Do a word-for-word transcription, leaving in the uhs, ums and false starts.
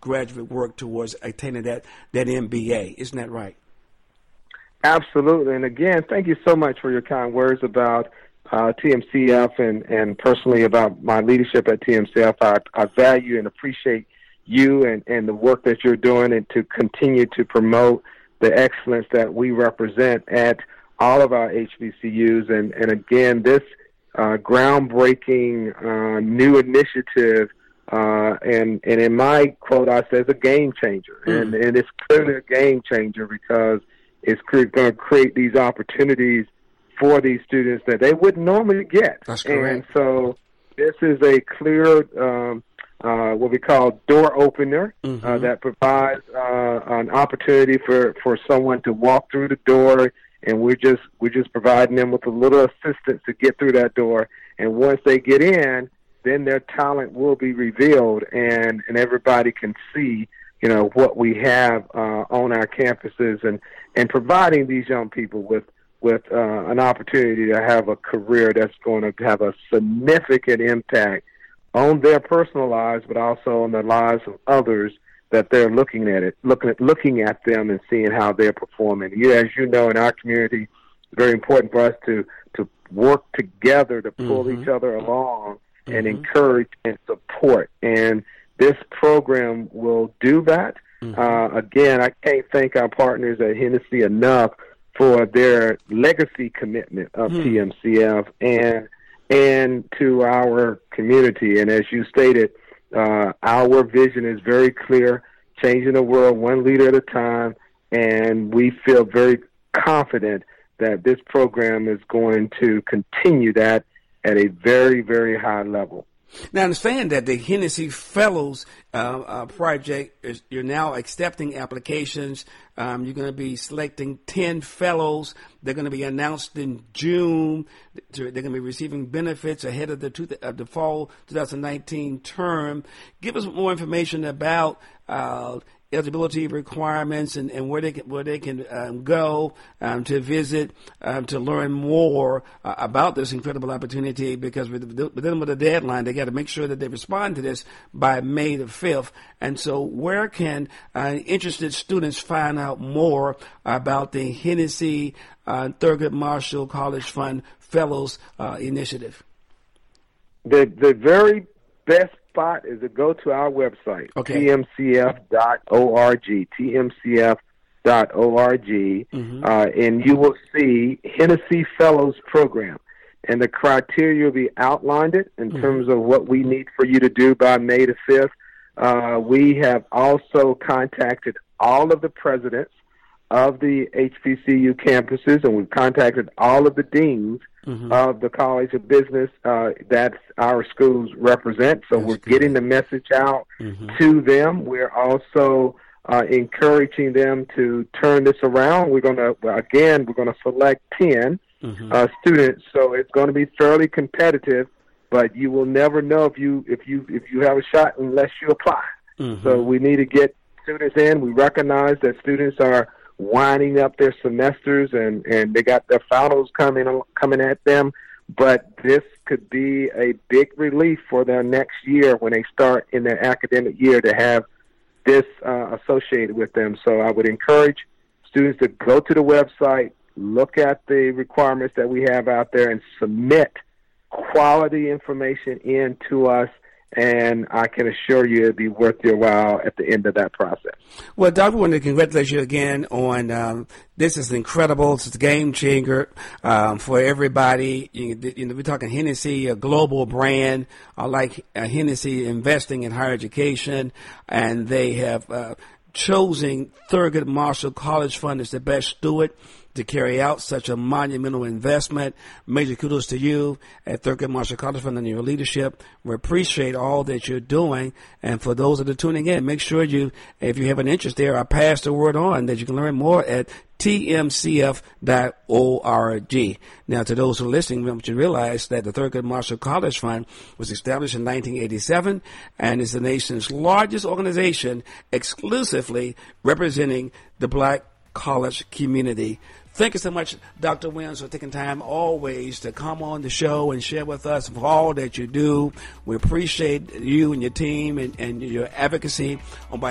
graduate work towards attaining that, that M B A. Isn't that right? Absolutely. And again, thank you so much for your kind words about uh, T M C F and, and personally about my leadership at T M C F. I, I value and appreciate you and, and the work that you're doing and to continue to promote the excellence that we represent at all of our H B C Us. And, and again, this uh, groundbreaking uh, new initiative, uh, and, and in my quote, I say it's a game changer. Mm. And, and it's clearly a game changer because it's going to create these opportunities for these students that they wouldn't normally get. That's correct. And so this is a clear, um, uh, what we call door opener, mm-hmm. uh, that provides uh, an opportunity for, for someone to walk through the door, and we're just we're just providing them with a little assistance to get through that door. And once they get in, then their talent will be revealed, and, and everybody can see, you know, what we have uh, on our campuses, and, and providing these young people with with uh, an opportunity to have a career that's going to have a significant impact on their personal lives, but also on the lives of others that they're looking at it, looking at, looking at them and seeing how they're performing. You, as you know, in our community, it's very important for us to, to work together to pull mm-hmm. each other along mm-hmm. and encourage and support. And this program will do that. Mm-hmm. Uh, again, I can't thank our partners at Hennessy enough for their legacy commitment of mm-hmm. T M C F and and to our community. And as you stated, uh, our vision is very clear, changing the world one leader at a time, and we feel very confident that this program is going to continue that at a very, very high level. Now, understand that the Hennessy Fellows uh, uh, project, is, you're now accepting applications. Um, you're going to be selecting ten fellows. They're going to be announced in June. They're going to be receiving benefits ahead of the, two, uh, the fall twenty nineteen term. Give us more information about uh, eligibility requirements and, and where they can, where they can um, go um, to visit, um, to learn more uh, about this incredible opportunity, because with, with them with a deadline, they got to make sure that they respond to this by May the fifth. And so where can uh, interested students find out more about the Hennessy uh, Thurgood Marshall College Fund Fellows uh, Initiative? The, the very best spot is to go to our website, okay. T M C F dot org, T M C F dot org, mm-hmm. uh, and you will see Hennessy Fellows Program. And the criteria will be outlined it in mm-hmm. terms of what we need for you to do by May the fifth. Uh, we have also contacted all of the presidents of the H B C U campuses, and we've contacted all of the deans mm-hmm. of the College of Business uh, that our schools represent. So That's we're good. getting the message out mm-hmm. to them. We're also uh, encouraging them to turn this around. We're going to, again, we're going to select ten mm-hmm. uh, students. So it's going to be fairly competitive, but you will never know if you if you if you have a shot unless you apply. Mm-hmm. So we need to get students in. We recognize that students are winding up their semesters and, and they got their finals coming coming at them, but this could be a big relief for their next year when they start in their academic year to have this uh, associated with them. So I would encourage students to go to the website, look at the requirements that we have out there, and submit quality information in to us, and I can assure you it'll be worth your while at the end of that process. Well, Doc, I want to congratulate you again on um, this is incredible. It's a game changer um, for everybody. You, you know, we're talking Hennessy, a global brand, uh, like uh, Hennessy investing in higher education, and they have uh, chosen Thurgood Marshall College Fund as the best steward to carry out such a monumental investment. Major kudos to you at Thurgood Marshall College Fund and your leadership. We appreciate all that you're doing. And for those that are tuning in, make sure you, if you have an interest there, I pass the word on that you can learn more at T M C F dot org. Now, to those who are listening, I want you to realize that the Thurgood Marshall College Fund was established in nineteen eighty-seven and is the nation's largest organization exclusively representing the black college community. Thank you so much, Doctor Williams, for taking time always to come on the show and share with us for all that you do. We appreciate you and your team and, and your advocacy on behalf